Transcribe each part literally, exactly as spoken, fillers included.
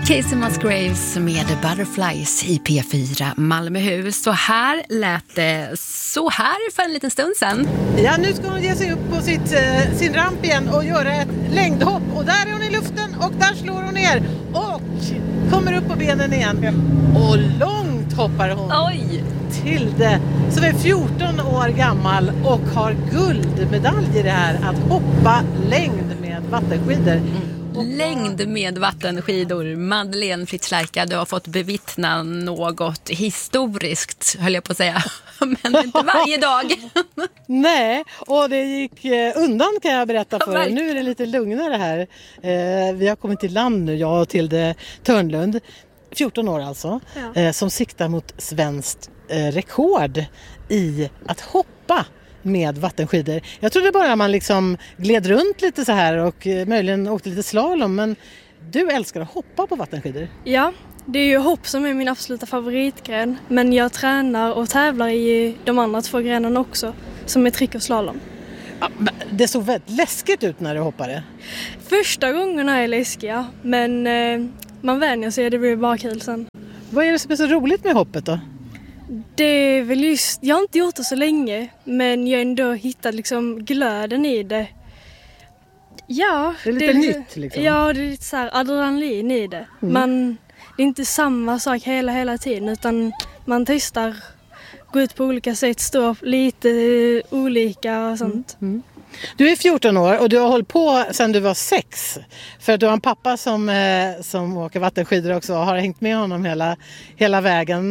Casey Musgraves med Butterflies i P fyra Malmöhus. Så här lät det så här för en liten stund sedan. Ja, nu ska hon ge sig upp på sitt, eh, sin ramp igen och göra ett längdhopp. Och där är hon i luften och där slår hon ner. Och kommer upp på benen igen. Och långt hoppar hon. Oj! Tilde, som är fjorton år gammal och har guldmedalj i det här att hoppa längd med vattenskidor. Mm. Längd med vattenskidor. Madeleine Fritz-Lerka, du har fått bevittna något historiskt, höll jag på att säga. Men inte varje dag. Nej, och det gick undan kan jag berätta för er. Nu är det lite lugnare här. Eh, vi har kommit till land nu, jag och Tilde Törnlund. fjorton år alltså. Ja. Eh, som siktar mot svenskt eh, rekord i att hoppa med vattenskidor. Jag trodde bara man liksom gled runt lite så här och eh, möjligen åkte lite slalom, men du älskar att hoppa på vattenskidor. Ja, det är ju hopp som är min absoluta favoritgren, men jag tränar och tävlar i de andra två grenarna också, som är trick och slalom. Ja, det såg väldigt läskigt ut när du hoppade. Första gångerna är läskiga, men eh, man vänjer sig och det blir bara kul sen. Vad är det som är så roligt med hoppet då? Det är väl just, jag har inte gjort det så länge, men jag har ändå hittat liksom glöden i det. Ja, det är lite det är, nytt liksom. Ja, det är lite så här adrenalin i det. Mm. Man, det är inte samma sak hela, hela tiden, utan man testar, gå ut på olika sätt, stå lite olika och sånt. Mm. Mm. Du är fjorton år och du har hållit på sedan du var sex. För du har en pappa som, eh, som åker vattenskidor också och har hängt med honom hela, hela vägen.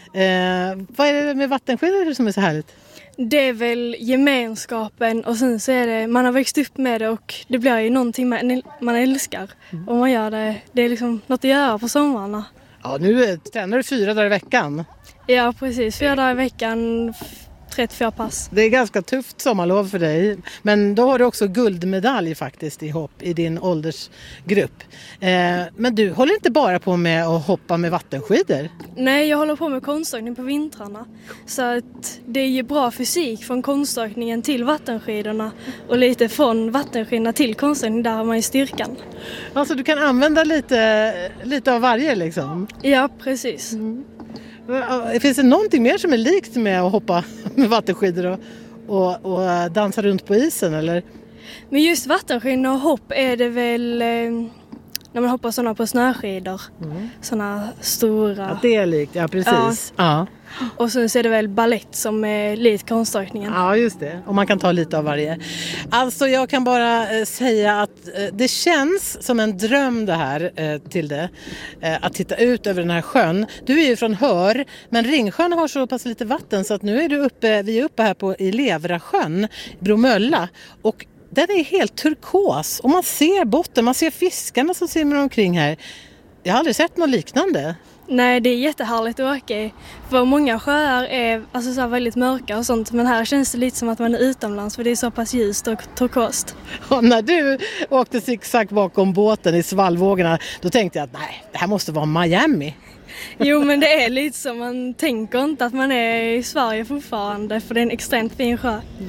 Eh, vad är det med vattenskidor som är så härligt? Det är väl gemenskapen och sen så är det, man har växt upp med det och det blir ju någonting man, man älskar. Mm. Och man gör det, det är liksom något att göra på sommarna. Ja, nu tränar du fyra dagar i veckan. Ja, precis. Fyra dagar i veckan, trettiofyra pass. Det är ganska tufft sommarlov för dig. Men då har du också guldmedalj faktiskt i hopp i din åldersgrupp. Eh, men du håller inte bara på med att hoppa med vattenskidor? Nej, jag håller på med konståkning på vintrarna. Så att det är ju bra fysik från konståkningen till vattenskidorna. Och lite från vattenskidorna till konståkning, där har man ju styrkan. Alltså du kan använda lite, lite av varje liksom? Ja, precis. Mm. Finns det någonting mer som är likt med att hoppa med vattenskidor och, och, och dansa runt på isen eller? Men just vattenskidor och hopp är det väl eh, när man hoppar sådana på snöskidor. Mm. Sådana stora. Ja, det är likt, ja precis. Ja. Ja. Och sen så är det väl ballett som är likt konståkningen. Ja, just det. Och man kan ta lite av varje. Alltså jag kan bara eh, säga att eh, det känns som en dröm det här eh, till det. Eh, att titta ut över den här sjön. Du är ju från Hör, men Ringsjön har så pass lite vatten så att nu är du uppe, vi är uppe här på i Levrasjön, Bromölla. Och den är helt turkos och man ser botten, man ser fiskarna som simmar omkring här. Jag har aldrig sett något liknande. Nej, det är jättehärligt att åka i. För många sjöar är alltså så här väldigt mörka och sånt. Men här känns det lite som att man är utomlands för det är så pass ljust och turkost. Och när du åkte zigzag bakom båten i svallvågorna, då tänkte jag att nej, det här måste vara Miami. Jo, men det är lite så. Man tänker inte att man är i Sverige fortfarande för det är en extremt fin sjö. Mm.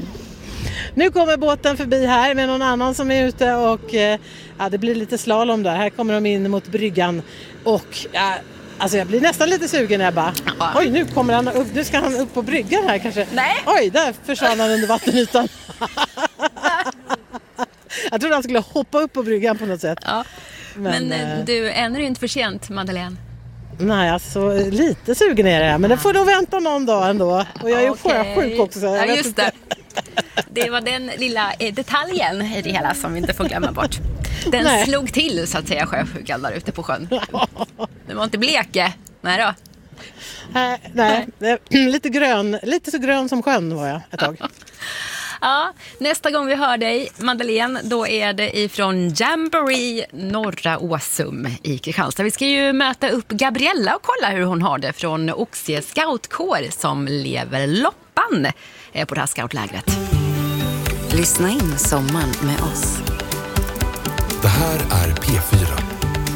Nu kommer båten förbi här med någon annan som är ute och ja, det blir lite slalom där. Här kommer de in mot bryggan och ja, alltså jag blir nästan lite sugen när jag bara, oj nu kommer han upp, nu ska han upp på bryggan här kanske. Nej. Oj, där försvann han under vattenytan. Jag trodde han skulle hoppa upp på bryggan på något sätt. Ja. Men, men du, än är det inte för sent, Madeleine. Nej, alltså lite sugen är det. Men det får då vänta någon dag ändå. Och jag är ju okay. sjuk också. Så jag ja, just det. Det var den lilla detaljen i det hela som vi inte får glömma bort. Den Nej. slog till så att säga sjösjukan där ute på sjön. Det var inte bleke. Nej då. Nej, nej. Lite grön. Lite så grön som sjön var jag ett tag. Ja, nästa gång vi hör dig, Madeleine, då är det ifrån Jamboree Norra Åsum i Kristianstad. Vi ska ju möta upp Gabriella och kolla hur hon har det från Oxie scoutkår som lever loppan på det här scoutlägret. Lyssna in sommaren med oss. Det här är P fyra.